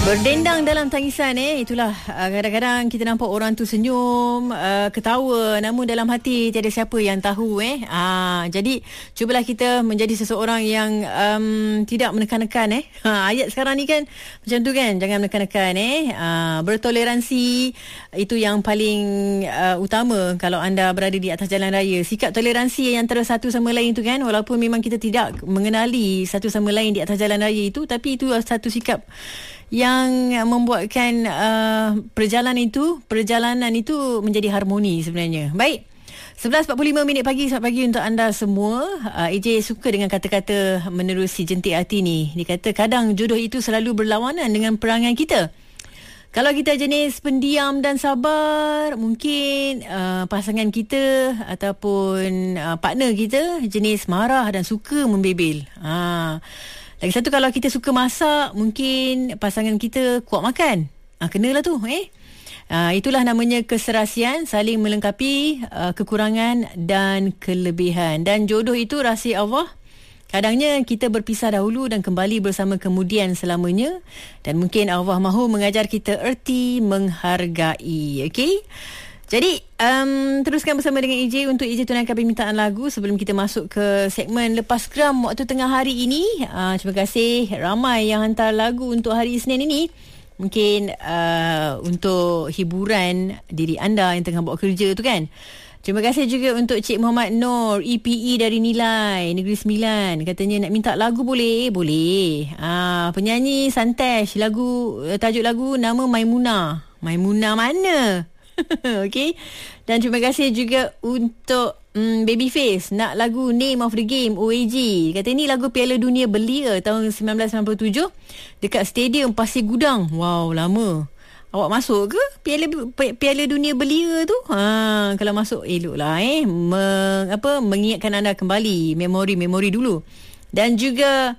Berdendang dalam tangisan itulah kadang-kadang kita nampak orang tu senyum, ketawa, namun dalam hati tiada siapa yang tahu jadi cubalah kita menjadi seseorang yang tidak menekan-nekan ayat sekarang ni kan macam tu kan, jangan menekan-nekan bertoleransi itu yang paling utama kalau anda berada di atas jalan raya. Sikap toleransi antara satu sama lain tu kan, walaupun memang kita tidak mengenali satu sama lain di atas jalan raya itu, tapi itu satu sikap yang membuatkan perjalanan itu menjadi harmoni sebenarnya. Baik, 11.45 pagi. Selamat pagi untuk anda semua. AJ suka dengan kata-kata menerusi jentik hati ni. Dia kata kadang jodoh itu selalu berlawanan dengan perangai kita. Kalau kita jenis pendiam dan sabar, mungkin pasangan kita ataupun partner kita jenis marah dan suka membebel. Lagi satu, kalau kita suka masak, mungkin pasangan kita kuat makan. Kenalah tu. Itulah namanya keserasian, saling melengkapi kekurangan dan kelebihan. Dan jodoh itu rahsia Allah. Kadangnya kita berpisah dahulu dan kembali bersama kemudian selamanya. Dan mungkin Allah mahu mengajar kita erti menghargai. Okey? Jadi, teruskan bersama dengan AJ untuk AJ tunaikan permintaan lagu sebelum kita masuk ke segmen Lepas Geram waktu tengah hari ini. Terima kasih ramai yang hantar lagu untuk hari Isnin ini. Mungkin untuk hiburan diri anda yang tengah buat kerja tu kan. Terima kasih juga untuk Cik Muhammad Nur, EPE dari Nilai, Negeri Sembilan. Katanya nak minta lagu boleh? Boleh. Penyanyi Santesh, tajuk lagu nama Maimunah. Maimunah mana? Okey. Dan terima kasih juga untuk Babyface, nak lagu Name of the Game OAG. Kata ni lagu Piala Dunia Belia tahun 1997 dekat Stadium Pasir Gudang. Wow, lama. Awak masuk ke Piala Dunia Belia tu? Kalau masuk eloklah mengingatkan anda kembali memori-memori dulu. Dan juga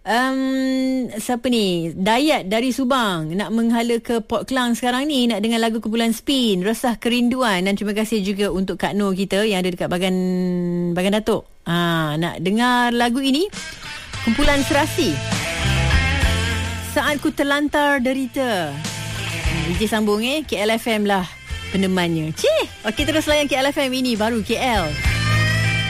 siapa ni, Dayat dari Subang nak menghala ke Port Klang sekarang ni, nak dengar lagu kumpulan Spin, Resah Kerinduan. Dan terima kasih juga untuk Kak Nur kita yang ada dekat Bagan Datuk, nak dengar lagu ini, kumpulan Serasi, Saat Ku Terlantar Derita. DJ sambung KLFM lah penemannya. Okey, terus layan KLFM, ini baru KL.